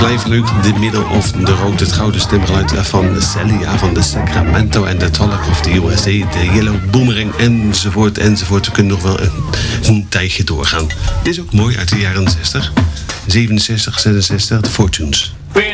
Blijf leuk, de middel of de rood, het gouden stemgeluid van Celia van de Sacramento en de Talk of the USA, de Yellow Boomerang enzovoort enzovoort. We kunnen nog wel een tijdje doorgaan. Dit is ook mooi uit de jaren 60, 67, 66, de Fortunes.